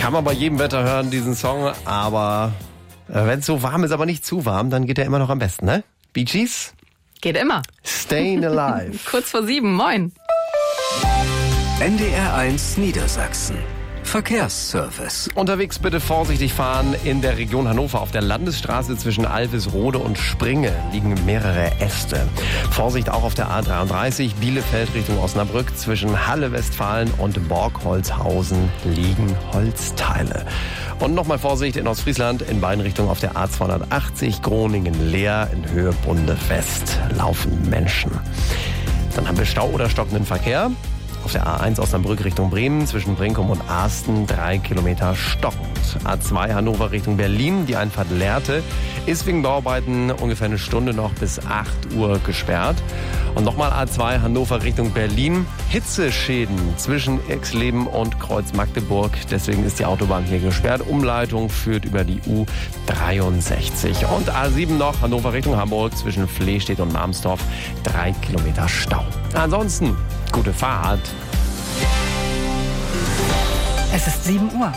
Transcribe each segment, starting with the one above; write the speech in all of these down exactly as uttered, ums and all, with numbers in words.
Kann man bei jedem Wetter hören, diesen Song. Aber wenn es so warm ist, aber nicht zu warm, dann geht er immer noch am besten, ne? Bee Gees? Geht immer. Staying Alive. Kurz vor sieben, moin. N D R eins Niedersachsen. Verkehrsservice. Unterwegs bitte vorsichtig fahren. In der Region Hannover auf der Landesstraße zwischen Alvisrode und Springe liegen mehrere Äste. Vorsicht auch auf der A dreiunddreißig Bielefeld Richtung Osnabrück. Zwischen Halle Westfalen und Borgholzhausen liegen Holzteile. Und nochmal Vorsicht in Ostfriesland in beiden Richtungen auf der A zweihundertachtzig Groningen-Leer in Höhe Bunde West laufen Menschen. Dann haben wir Stau oder stockenden Verkehr. Auf der A eins Osnabrück Richtung Bremen zwischen Brinkum und Asten drei Kilometer stockend. A zwei Hannover Richtung Berlin, die Einfahrt Lehrte, ist wegen Bauarbeiten ungefähr eine Stunde noch bis acht Uhr gesperrt. Und nochmal A zwei Hannover Richtung Berlin, Hitzeschäden zwischen Exleben und Kreuz Magdeburg. Deswegen ist die Autobahn hier gesperrt. Umleitung führt über die U dreiundsechzig. Und A sieben noch Hannover Richtung Hamburg zwischen Flehstedt und Marmsdorf drei Kilometer Stau. Ansonsten gute Fahrt. Es ist sieben Uhr.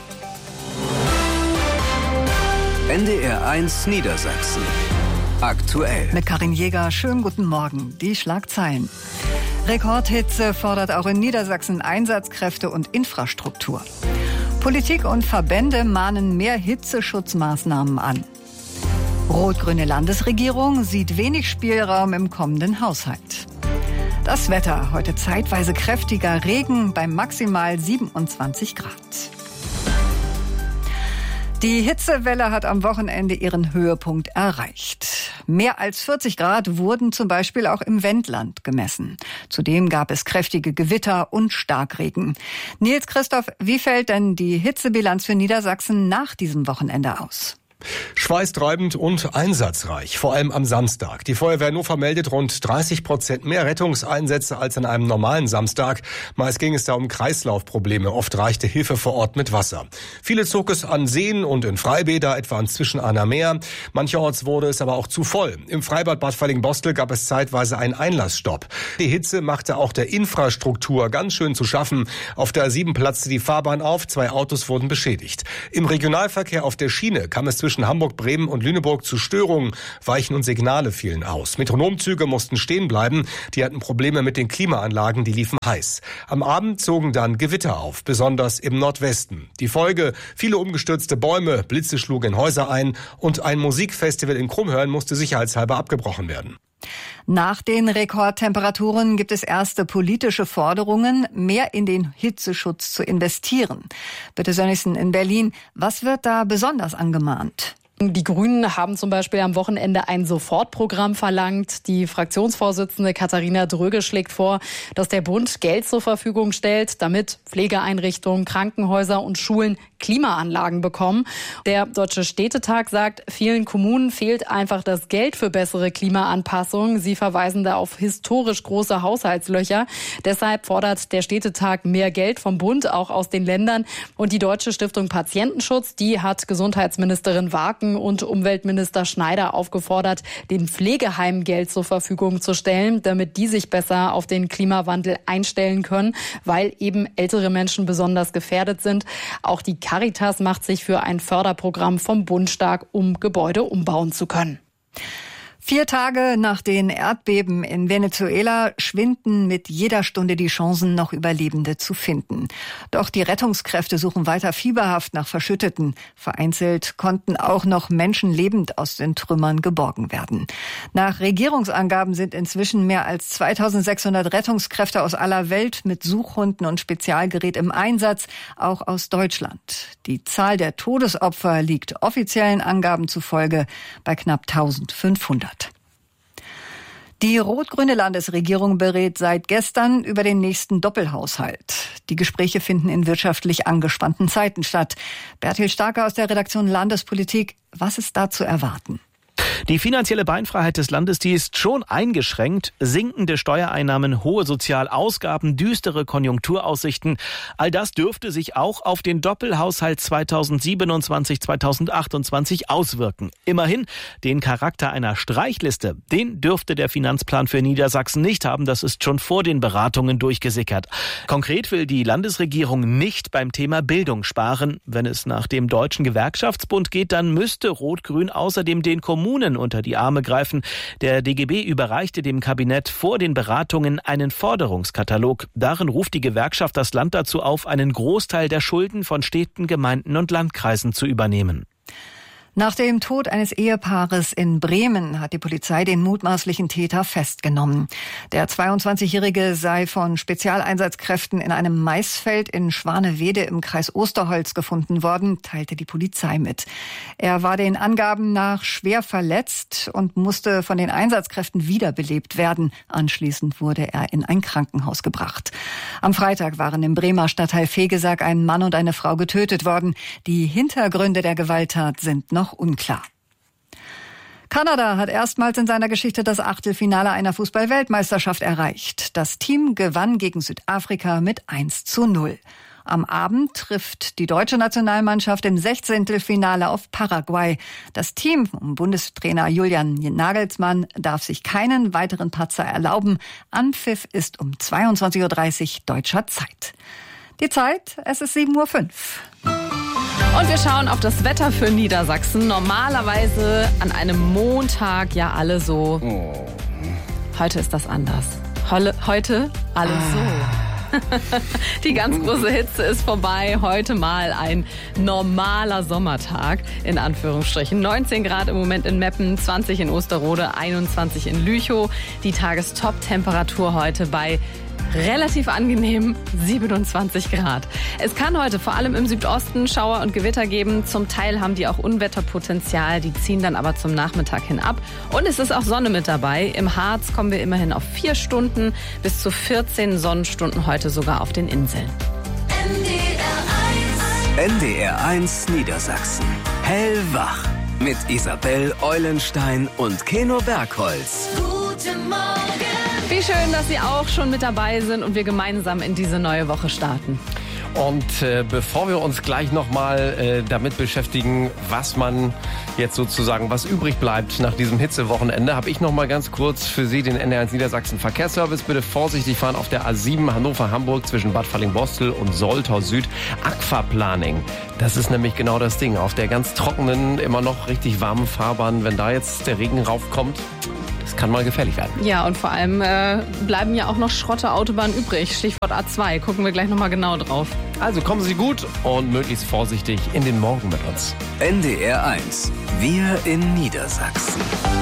N D R eins Niedersachsen. Aktuell. Mit Karin Jäger, schönen guten Morgen. Die Schlagzeilen. Rekordhitze fordert auch in Niedersachsen Einsatzkräfte und Infrastruktur. Politik und Verbände mahnen mehr Hitzeschutzmaßnahmen an. Rot-grüne Landesregierung sieht wenig Spielraum im kommenden Haushalt. Das Wetter, heute zeitweise kräftiger Regen bei maximal siebenundzwanzig Grad. Die Hitzewelle hat am Wochenende ihren Höhepunkt erreicht. Mehr als vierzig Grad wurden zum Beispiel auch im Wendland gemessen. Zudem gab es kräftige Gewitter und Starkregen. Nils Christoph, wie fällt denn die Hitzebilanz für Niedersachsen nach diesem Wochenende aus? Schweißtreibend und einsatzreich, vor allem am Samstag. Die Feuerwehr Hannover meldet rund dreißig Prozent mehr Rettungseinsätze als an einem normalen Samstag. Meist ging es da um Kreislaufprobleme, oft reichte Hilfe vor Ort mit Wasser. Viele zog es an Seen und in Freibäder, etwa an Zwischenahner Meer. Mancherorts wurde es aber auch zu voll. Im Freibad Bad Falling-Bostel gab es zeitweise einen Einlassstopp. Die Hitze machte auch der Infrastruktur ganz schön zu schaffen. Auf der A sieben platzte die Fahrbahn auf, zwei Autos wurden beschädigt. Im Regionalverkehr auf der Schiene kam es zwischen Hamburg, Bremen und Lüneburg zu Störungen. Weichen und Signale fielen aus. Metronomzüge mussten stehen bleiben. Die hatten Probleme mit den Klimaanlagen, die liefen heiß. Am Abend zogen dann Gewitter auf, besonders im Nordwesten. Die Folge: viele umgestürzte Bäume, Blitze schlugen in Häuser ein und ein Musikfestival in Krummhörn musste sicherheitshalber abgebrochen werden. Nach den Rekordtemperaturen gibt es erste politische Forderungen, mehr in den Hitzeschutz zu investieren. Bitte Sönnigsen in Berlin, was wird da besonders angemahnt? Die Grünen haben zum Beispiel am Wochenende ein Sofortprogramm verlangt. Die Fraktionsvorsitzende Katharina Dröge schlägt vor, dass der Bund Geld zur Verfügung stellt, damit Pflegeeinrichtungen, Krankenhäuser und Schulen Klimaanlagen bekommen. Der Deutsche Städtetag sagt, vielen Kommunen fehlt einfach das Geld für bessere Klimaanpassung. Sie verweisen da auf historisch große Haushaltslöcher. Deshalb fordert der Städtetag mehr Geld vom Bund, auch aus den Ländern. Und die Deutsche Stiftung Patientenschutz, die hat Gesundheitsministerin Warken und Umweltminister Schneider aufgefordert, den Pflegeheimen Geld zur Verfügung zu stellen, damit die sich besser auf den Klimawandel einstellen können, weil eben ältere Menschen besonders gefährdet sind. Auch die Caritas macht sich für ein Förderprogramm vom Bund stark, um Gebäude umbauen zu können. Vier Tage nach den Erdbeben in Venezuela schwinden mit jeder Stunde die Chancen, noch Überlebende zu finden. Doch die Rettungskräfte suchen weiter fieberhaft nach Verschütteten. Vereinzelt konnten auch noch Menschen lebend aus den Trümmern geborgen werden. Nach Regierungsangaben sind inzwischen mehr als zweitausendsechshundert Rettungskräfte aus aller Welt mit Suchhunden und Spezialgerät im Einsatz, auch aus Deutschland. Die Zahl der Todesopfer liegt offiziellen Angaben zufolge bei knapp eintausendfünfhundert. Die rot-grüne Landesregierung berät seit gestern über den nächsten Doppelhaushalt. Die Gespräche finden in wirtschaftlich angespannten Zeiten statt. Bertil Starke aus der Redaktion Landespolitik, was ist da zu erwarten? Die finanzielle Beinfreiheit des Landes, die ist schon eingeschränkt. Sinkende Steuereinnahmen, hohe Sozialausgaben, düstere Konjunkturaussichten. All das dürfte sich auch auf den Doppelhaushalt zweitausendsiebenundzwanzig zweitausendachtundzwanzig auswirken. Immerhin, den Charakter einer Streichliste, den dürfte der Finanzplan für Niedersachsen nicht haben. Das ist schon vor den Beratungen durchgesickert. Konkret will die Landesregierung nicht beim Thema Bildung sparen. Wenn es nach dem Deutschen Gewerkschaftsbund geht, dann müsste Rot-Grün außerdem den Kommunen unter die Arme greifen. Der D G B überreichte dem Kabinett vor den Beratungen einen Forderungskatalog. Darin ruft die Gewerkschaft das Land dazu auf, einen Großteil der Schulden von Städten, Gemeinden und Landkreisen zu übernehmen. Nach dem Tod eines Ehepaares in Bremen hat die Polizei den mutmaßlichen Täter festgenommen. Der zweiundzwanzigjährige sei von Spezialeinsatzkräften in einem Maisfeld in Schwanewede im Kreis Osterholz gefunden worden, teilte die Polizei mit. Er war den Angaben nach schwer verletzt und musste von den Einsatzkräften wiederbelebt werden. Anschließend wurde er in ein Krankenhaus gebracht. Am Freitag waren im Bremer Stadtteil Vegesack ein Mann und eine Frau getötet worden. Die Hintergründe der Gewalttat sind noch unklar. Kanada hat erstmals in seiner Geschichte das Achtelfinale einer Fußball-Weltmeisterschaft erreicht. Das Team gewann gegen Südafrika mit eins zu null. Am Abend trifft die deutsche Nationalmannschaft im Sechzehntelfinale auf Paraguay. Das Team um Bundestrainer Julian Nagelsmann darf sich keinen weiteren Patzer erlauben. Anpfiff ist um zweiundzwanzig Uhr dreißig deutscher Zeit. Die Zeit, es ist sieben Uhr fünf. Und wir schauen auf das Wetter für Niedersachsen. Normalerweise an einem Montag ja alle so. Oh. Heute ist das anders. Holle, heute alles ah. so. Die ganz große Hitze ist vorbei. Heute mal ein normaler Sommertag, in Anführungsstrichen. neunzehn Grad im Moment in Meppen, zwanzig in Osterode, einundzwanzig in Lüchow. Die Tagestop-Temperatur heute bei relativ angenehm siebenundzwanzig Grad. Es kann heute vor allem im Südosten Schauer und Gewitter geben. Zum Teil haben die auch Unwetterpotenzial. Die ziehen dann aber zum Nachmittag hin ab. Und es ist auch Sonne mit dabei. Im Harz kommen wir immerhin auf vier Stunden, bis zu vierzehn Sonnenstunden heute sogar auf den Inseln. N D R eins Niedersachsen. Hellwach. Mit Isabel Eulenstein und Keno Bergholz. Guten Morgen. Wie schön, dass Sie auch schon mit dabei sind und wir gemeinsam in diese neue Woche starten. Und äh, bevor wir uns gleich nochmal äh, damit beschäftigen, was man jetzt sozusagen, was übrig bleibt nach diesem Hitzewochenende, habe ich nochmal ganz kurz für Sie den N D R eins Niedersachsen Verkehrsservice. Bitte vorsichtig fahren auf der A sieben Hannover-Hamburg zwischen Bad Falling-Bostel und Soltau Süd. Aquaplaning, das ist nämlich genau das Ding. Auf der ganz trockenen, immer noch richtig warmen Fahrbahn, wenn da jetzt der Regen raufkommt, das kann mal gefährlich werden. Ja, und vor allem äh, bleiben ja auch noch Schrotte-Autobahnen übrig. Stichwort A zwei. Gucken wir gleich nochmal genau drauf. Also kommen Sie gut und möglichst vorsichtig in den Morgen mit uns. N D R eins. Wir in Niedersachsen.